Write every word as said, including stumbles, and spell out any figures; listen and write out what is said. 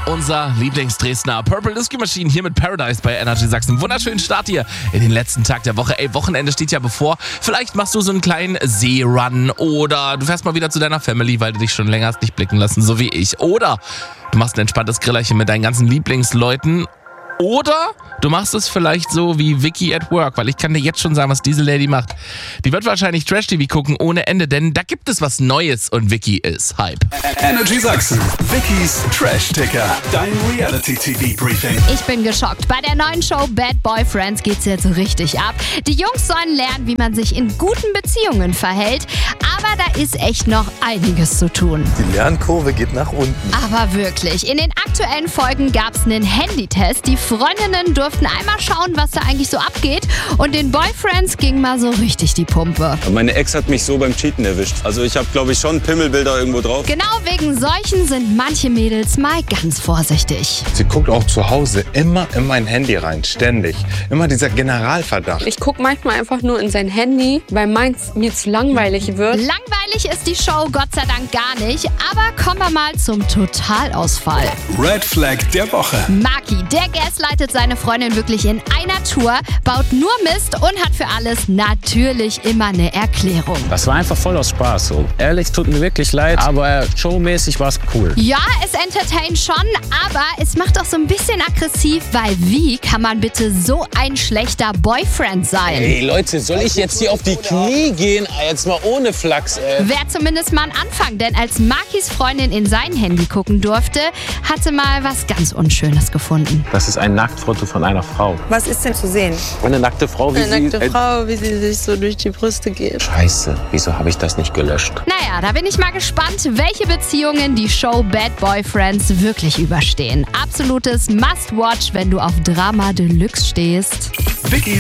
unser Lieblings-Dresdner Purple Disco Machine hier mit Paradise bei Energy Sachsen. Wunderschönen Start hier in den letzten Tag der Woche. Ey, Wochenende steht ja bevor. Vielleicht machst du so einen kleinen Seerun oder du fährst mal wieder zu deiner Family, weil du dich schon länger hast nicht blicken lassen, so wie ich. Oder du machst ein entspanntes Grillerchen mit deinen ganzen Lieblingsleuten. Oder du machst es vielleicht so wie Vicky at Work, weil ich kann dir jetzt schon sagen, was diese Lady macht. Die wird wahrscheinlich Trash-T V gucken ohne Ende, denn da gibt es was Neues und Vicky ist Hype. Energy Sachsen, Vickys Trash-Ticker, dein Reality-T V-Briefing. Ich bin geschockt. Bei der neuen Show Bad Boyfriends geht's jetzt richtig ab. Die Jungs sollen lernen, wie man sich in guten Beziehungen verhält. Aber da ist echt noch einiges zu tun. Die Lernkurve geht nach unten. Aber wirklich, in den aktuellen Folgen gab's einen Handytest. Die Freundinnen durften einmal schauen, was da eigentlich so abgeht. Und den Boyfriends ging mal so richtig die Pumpe. Meine Ex hat mich so beim Cheaten erwischt. Also ich habe, glaube ich, schon Pimmelbilder irgendwo drauf. Genau wegen solchen sind manche Mädels mal ganz vorsichtig. Sie guckt auch zu Hause immer in mein Handy rein, ständig. Immer dieser Generalverdacht. Ich gucke manchmal einfach nur in sein Handy, weil meins mir zu langweilig wird. Langweilig ist die Show Gott sei Dank gar nicht. Aber kommen wir mal zum Totalausfall. Red Flag der Woche. Maki, der gaslightet seine Freundin wirklich in einer Tour, baut nur Mist und hat für alles natürlich immer eine Erklärung. Das war einfach voll aus Spaß. So. Ehrlich, tut mir wirklich leid, aber showmäßig war es cool. Ja, es entertaint schon, aber es macht auch so ein bisschen aggressiv, weil wie kann man bitte so ein schlechter Boyfriend sein? Ey Leute, soll ich jetzt hier auf die Knie gehen? Jetzt mal ohne Flachs, ey. Wäre zumindest mal ein Anfang, denn als Makis Freundin in sein Handy gucken durfte, hatte mal was ganz Unschönes gefunden. Das ist ein Nacktfoto von einer Frau. Was ist denn zu sehen? Eine nackte Frau, wie Eine sie... nackte Frau, wie sie sich so durch die Brüste geht. Scheiße, wieso habe ich das nicht gelöscht? Naja, da bin ich mal gespannt, welche Beziehungen die Show Bad Boyfriends wirklich überstehen. Absolutes Must-Watch, wenn du auf Drama Deluxe stehst. Vickys